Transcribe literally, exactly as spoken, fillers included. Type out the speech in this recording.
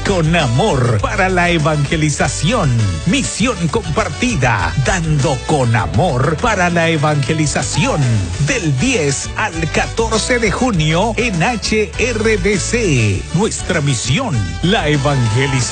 con amor para la evangelización. Misión compartida, dando con amor para la evangelización. Del diez al catorce de junio en H R B C. Nuestra misión, la evangelización.